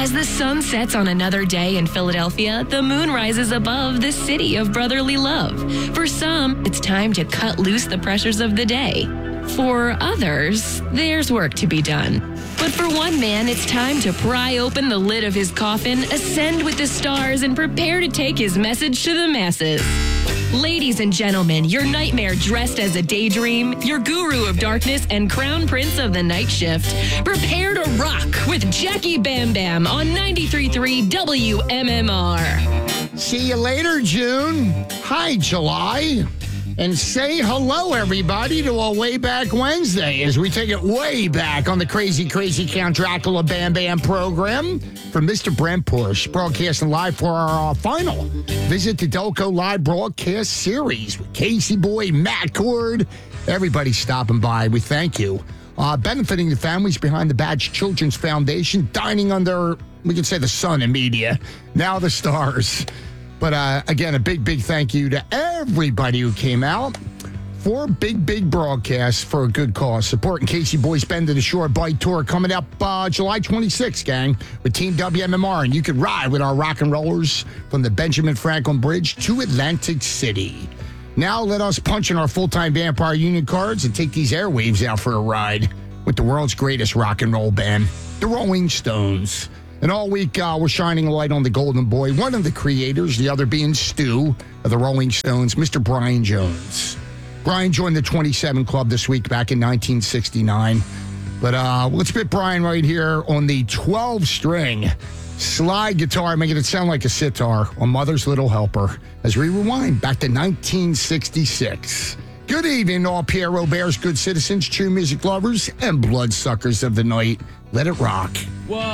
As the sun sets on another day in Philadelphia, the moon rises above the city of brotherly love. For some, it's time to cut loose the pressures of the day. For others, there's work to be done. But for one man, it's time to pry open the lid of his coffin, ascend with the stars, and prepare to take his message to the masses. Ladies and gentlemen, your nightmare dressed as a daydream, your guru of darkness and crown prince of the night shift. Prepare to rock with Jackie Bam Bam on 93.3 WMMR. See you later, June. Hi, July. And say hello, everybody, to a Way Back Wednesday as we take it way back on the Crazy Count Dracula Bam Bam program from Mr. Brent Push, broadcasting live for our final Visit the Delco Live broadcast series with Casey Boy, Matt Cord, everybody stopping by. We thank you. Benefiting the families behind the Badge Children's Foundation, dining under, we can say, the sun in media, now the stars. But again, a big thank you to everybody who came out for big broadcasts for a good cause. Supporting Casey Boy's Bend to the Shore Bike Tour coming up July 26th, gang, with Team WMMR. And you can ride with our rock and rollers from the Benjamin Franklin Bridge to Atlantic City. Now let us punch in our full-time Vampire Union cards and take these airwaves out for a ride with the world's greatest rock and roll band, the Rolling Stones. And all week, we're shining a light on the Golden Boy, one of the creators, the other being Stu of the Rolling Stones, Mr. Brian Jones. Brian joined the 27 Club this week back in 1969. But let's put Brian right here on the 12-string slide guitar, making it sound like a sitar on Mother's Little Helper as we rewind back to 1966. Good evening, all Pierre Robert's good citizens, true music lovers, and bloodsuckers of the night. Let it rock.